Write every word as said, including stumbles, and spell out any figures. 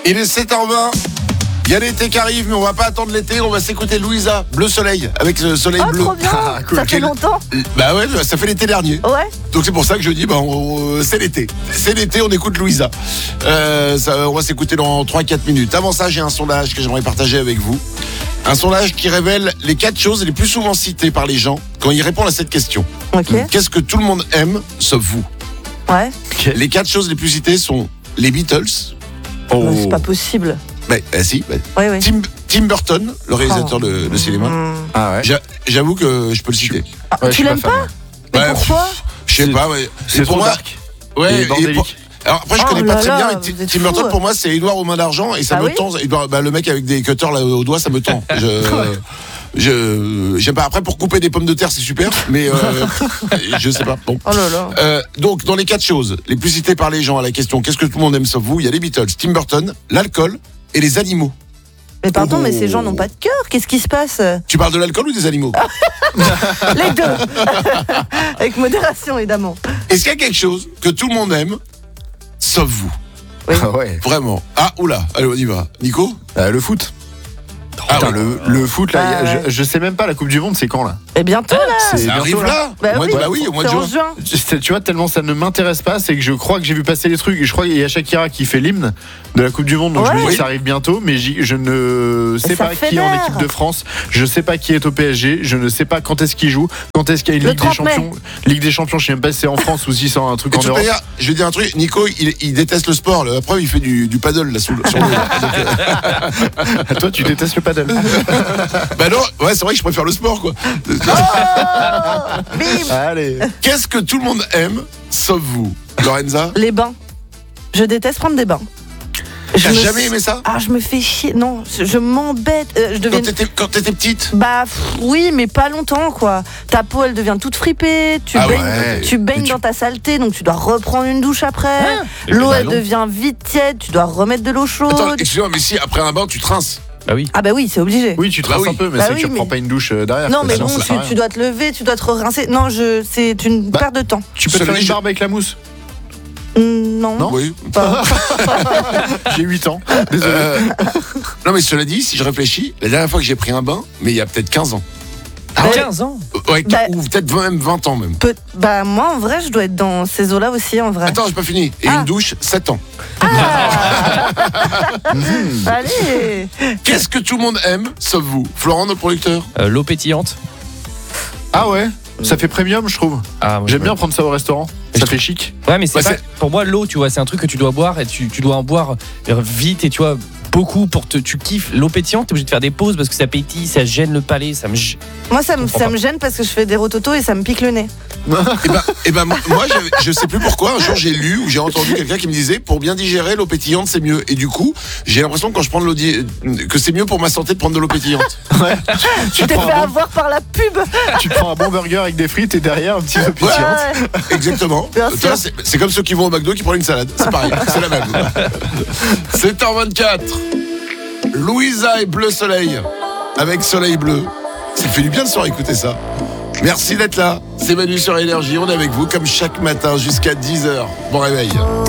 Il est sept heures vingt. Il y a l'été qui arrive, mais on va pas attendre l'été. On va s'écouter Louisa, Bleu Soleil, avec ce soleil Oh, bleu. trop bien. Ah, cool. Ça fait Quel- longtemps. Bah ouais, ça fait l'été dernier. Ouais. Donc c'est pour ça que je dis, bah, on- c'est l'été. C'est l'été, on écoute Louisa. Euh, ça, on va s'écouter dans trois à quatre minutes. Avant ça, j'ai un sondage que j'aimerais partager avec vous. Un sondage qui révèle les quatre choses les plus souvent citées par les gens quand ils répondent à cette question. Ok. Qu'est-ce que tout le monde aime, sauf vous? Ouais. Les quatre choses les plus citées sont les Beatles. Oh. C'est pas possible. Bah, bah, si. Bah. Oui, oui. Tim, Tim Burton, le réalisateur Oh. de, de cinéma. Mmh. Ah ouais. J'a- J'avoue que je peux le citer. Ah, Ouais, je tu suis l'aimes pas pas, fan. Mais Ouais, pourquoi Je sais C'est- pas, ouais. C'est Et pour trop moi, dark. ouais, Et et bordélique. pour- Alors après, je Oh connais là pas très là, bien. et vous Ti- êtes Tim Burton, fous. pour moi, c'est Édouard aux mains d'argent et ça Ah me oui tend. Édouard- bah, le mec avec des cutters là, au doigt, ça me tend. Je, je, j'aime pas. Après, pour couper des pommes de terre, c'est super, mais euh, je sais pas. Bon. Oh là là. Euh, donc, dans les quatre choses les plus citées par les gens à la question qu'est-ce que tout le monde aime sauf vous, il y a les Beatles, Tim Burton, l'alcool et les animaux. Mais pardon, Oh. mais ces gens n'ont pas de cœur. Qu'est-ce qui se passe? Tu parles de l'alcool ou des animaux? Les deux. Avec modération, évidemment. Est-ce qu'il y a quelque chose que tout le monde aime sauf vous? Ah ouais. Vraiment. Ah, oula, allez, on y va. Nico? Euh, le foot. Ah Putain, ouais. le, le foot là, Bah y a- ouais. je, je sais même pas la Coupe du Monde c'est quand là. Et bientôt, là. C'est Ça bientôt, arrive là, Bah au mois oui, de- bah oui, au mois de c'est en juin. juin. C'est- Tu vois, tellement ça ne m'intéresse pas, c'est que je crois que j'ai vu passer les trucs. Et je crois qu'il y a Shakira qui fait l'hymne de la Coupe du Monde, donc je me dis Ouais. que ça arrive bientôt, mais j'y- je ne sais ça pas qui est en fédère. équipe de France, je sais pas qui est au P S G, je ne sais pas quand est-ce qu'il joue, quand est-ce qu'il y a une Le Ligue des trente mai. Champions. Ligue des Champions, je sais même pas si c'est en France ou si c'est un truc Et en de toute Europe. manière, je vais dire un truc, Nico, il, il déteste le sport. La preuve, il fait du, du paddle là sous le- sur le. Donc, euh, Toi, tu détestes le paddle. bah non, ouais, c'est vrai que je préfère le sport, quoi. Bim. Allez. Qu'est-ce que tout le monde aime, sauf vous, Lorenza? Les bains. Je déteste prendre des bains. Je T'as me- jamais aimé ça? Ah, je me fais chier. Non, je, je m'embête. Euh, je Quand deviens. t'étais, quand t'étais petite? Bah pff, oui, mais pas longtemps quoi. Ta peau elle devient toute fripée, tu Ah baignes, ouais. tu baignes Mais tu- dans ta saleté, donc tu dois reprendre une douche après. Et L'eau bah elle non. devient vite tiède, tu dois remettre de l'eau chaude. Attends, excuse-moi, mais si après un bain, tu trinces. Bah oui. Ah bah oui, c'est obligé. Oui, tu te Bah rinces oui. un peu, mais Bah c'est oui, que tu reprends mais- pas une douche euh, derrière. Non quoi, mais sinon bon, ça sert à tu, rien. tu dois te lever, tu dois te rincer. Non, je, c'est une Bah, perte de temps. Tu peux te Cela faire dit, une je- barbe avec la mousse. Mm, Non, Non. Oui. pas. J'ai huit ans. Désolé. Euh, non, mais cela dit, si je réfléchis, la dernière fois que j'ai pris un bain, mais il y a peut-être quinze ans. Ah, Ouais. quinze ans. Euh, Ouais, Bah- ou peut-être même vingt ans même. Peut- bah moi en vrai, je dois être dans ces eaux-là aussi en vrai. Attends, j'ai pas fini. Et Ah. une douche, sept ans. Allez. Qu'est-ce que tout le monde aime, sauf vous? Florent, notre producteur? Euh, L'eau pétillante. Ah ouais, ça fait premium, je trouve. Ah, moi, J'aime je- bien prendre ça au restaurant. Et Ça je fait chic. Ouais, mais c'est Bah, pas- c'est- pour moi l'eau, tu vois, c'est un truc que tu dois boire et tu, tu dois en boire vite et tu vois beaucoup pour te tu kiffes l'eau pétillante, t'es obligé de faire des pauses parce que ça pétille, ça gêne le palais, ça me gê- Moi ça me, comprends ça pas. me gêne parce que je fais des rototos et ça me pique le nez. Eh ben, eh ben, moi, moi, j'avais- je sais plus pourquoi. Un jour, j'ai lu ou j'ai entendu quelqu'un qui me disait pour bien digérer, l'eau pétillante, c'est mieux. Et du coup, j'ai l'impression que quand je prends de l'eau, di- que c'est mieux pour ma santé de prendre de l'eau pétillante. Ouais. Tu t'es prends fait un bon- avoir par la pub. tu te prends un bon burger avec des frites et derrière un petit peu Ouais, pétillante. ouais. Exactement. Bien Tu sûr. vois, c'est, c'est comme ceux qui vont au McDo qui prennent une salade. C'est pareil, c'est la même. sept heures vingt-quatre. Louisa et Bleu Soleil. Avec Soleil Bleu. Ça fait du bien de se écouter ça. Merci d'être là. C'est Manu sur Énergie. On est avec vous comme chaque matin jusqu'à dix heures. Bon réveil.